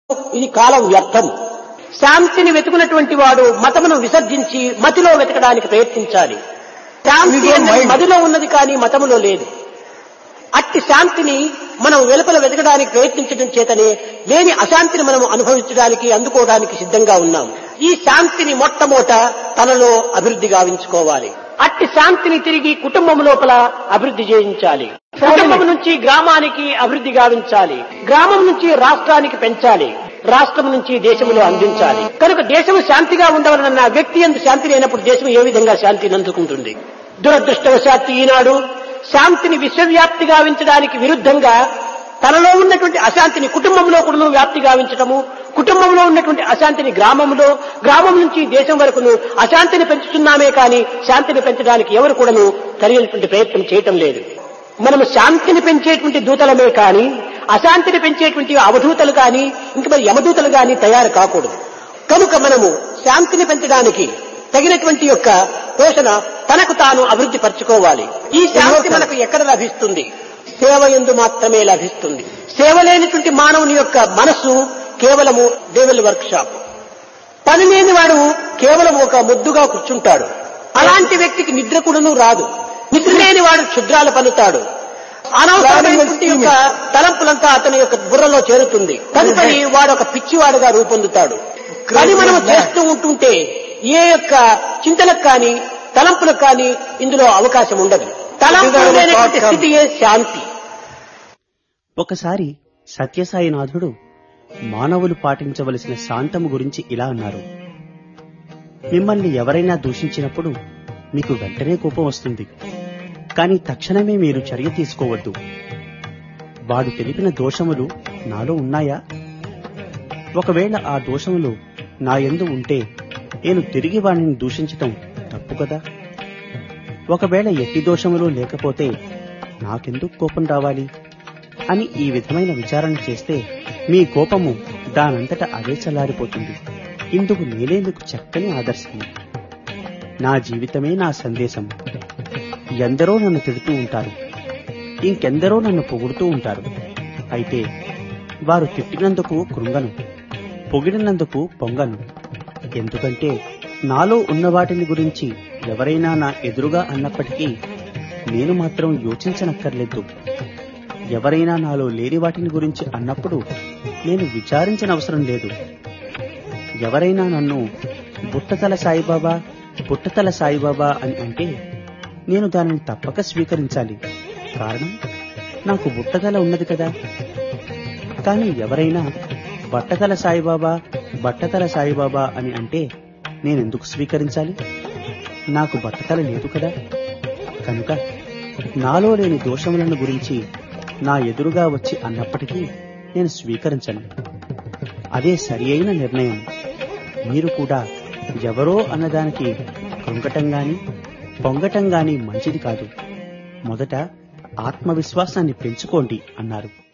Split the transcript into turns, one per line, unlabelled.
ఇది కాలం వ్యర్థం. శాంతిని వెతుకున్నటువంటి వాడు మతమును విసర్జించి మతిలో వెతకడానికి ప్రయత్నించాలి. శాంతి అనేది మదిలో ఉన్నది కానీ మతములో లేదు. అట్టి శాంతిని మనం వెలుపల వెతకడానికి ప్రయత్నించడం చేతనే లేని అశాంతిని మనం అనుభవించడానికి అందుకోవడానికి సిద్ధంగా ఉన్నాం. ఈ శాంతిని మొట్టమొదట తనలో అభివృద్ధి గావించుకోవాలి. అట్టి శాంతిని తిరిగి కుటుంబం లోపల అభివృద్ధి చేయించాలి. కుటుంబం నుంచి గ్రామానికి అభివృద్ధి గావించాలి. గ్రామం నుంచి రాష్ట్రానికి పెంచాలి. రాష్ట్రం నుంచి దేశంలో అందించాలి. కనుక దేశం శాంతిగా ఉండవలనన్న వ్యక్తి యందు శాంతి లేనప్పుడు దేశం ఏ విధంగా శాంతిని అందుకుంటుంది? దురదృష్టవశాత్తు ఈనాడు శాంతిని విశ్వవ్యాప్తి గావించడానికి విరుద్ధంగా తనలో ఉన్నటువంటి అశాంతిని కుటుంబంలో కూడా వ్యాప్తి గావించటము, కుటుంబంలో ఉన్నటువంటి అశాంతిని గ్రామంలో, గ్రామం నుంచి దేశం వరకును అశాంతిని పెంచుతున్నామే కానీ శాంతిని పెంచడానికి ఎవరు కూడాను సరైనటువంటి ప్రయత్నం చేయటం లేదు. మనము శాంతిని పెంచేటువంటి దూతలమే కానీ అశాంతిని పెంచేటువంటి అవధూతలు కానీ ఇంక మరి యమదూతలు కానీ తయారు కాకూడదు. కనుక మనము శాంతిని పెంచడానికి తగినటువంటి యొక్క పోషణ తనకు తాను అభివృద్ధి పరచుకోవాలి. ఈ శాంతి మనకు ఎక్కడ లభిస్తుంది? సేవ యందు మాత్రమే లభిస్తుంది. సేవ లేనటువంటి మానవుని యొక్క మనస్సు కేవలము డెవిల్ వర్క్ షాప్. పని లేని వాడు కేవలం ఒక ముద్దుగా కూర్చుంటాడు. అలాంటి వ్యక్తికి నిద్ర కూడాను రాదు. నిద్ర లేని వాడు క్షుద్రాలు పలుతాడు. అనవసరమైనటువంటి యొక్క తలంపులంతా అతని యొక్క బుర్రలో చేరుతుంది. తదుపరి వాడు ఒక పిచ్చివాడుగా రూపొందుతాడు. కానీ మనం చేస్తూ ఉంటుంటే ఏ యొక్క చింతలకు కానీ తలంపులకు కానీ ఇందులో అవకాశం ఉండదు. తలంపులు లేనటువంటి స్థితియే శాంతి.
ఒకసారి సత్యసాయినాథుడు మానవులు పాటించవలసిన శాంతము గురించి ఇలా అన్నారు: మిమ్మల్ని ఎవరైనా దూషించినప్పుడు మీకు వెంటనే కోపం వస్తుంది, కానీ తక్షణమే మీరు చర్య తీసుకోవద్దు. వాడు తెలిపిన దోషములు నాలో ఉన్నాయా? ఒకవేళ ఆ దోషములు నా యందు ఉంటే నేను తిరిగి వాడిని దూషించటం తప్పు కదా? ఒకవేళ ఎట్టి దోషములు లేకపోతే నాకెందుకు కోపం రావాలి అని ఈ విధమైన విచారణ చేస్తే మీ కోపము దానంతట అదే చల్లారిపోతుంది. ఇందుకు నేనే మీకు చక్కని ఆదర్శము. నా జీవితమే నా సందేశం. ఎందరో నన్ను తిడుతూ ఉంటారు, ఇంకెందరో నన్ను పొగుడుతూ ఉంటారు. అయితే వారు తిట్టినందుకు కృంగను, పొగిడినందుకు పొంగను. ఎందుకంటే నాలో ఉన్న వాటిని గురించి ఎవరైనా నా ఎదురుగా అన్నప్పటికీ నేను మాత్రం యోచించనక్కర్లేదు. ఎవరైనా నాలో లేని వాటిని గురించి అన్నప్పుడు నేను విచారించనవసరం లేదు. ఎవరైనా నన్ను బుట్టతల సాయిబాబా, బుట్టతల సాయిబాబా అని అంటే నేను దానిని తప్పక స్వీకరించాలి. కారణం, నాకు బుట్టతల ఉన్నది కదా. కానీ ఎవరైనా బట్టతల సాయిబాబా, బట్టతల సాయిబాబా అని అంటే నేనెందుకు స్వీకరించాలి? నాకు బట్టతల లేదు కదా. కనుక నాలో లేని దోషములను గురించి నా ఎదురుగా వచ్చి అన్నప్పటికీ నేను స్వీకరించను. అదే సరి అయిన నిర్ణయం. మీరు కూడా ఎవరో అన్నదానికి కృంగటం గాని పొంగటం గాని మంచిది కాదు. మొదట ఆత్మవిశ్వాసాన్ని పెంచుకోండి అన్నారు.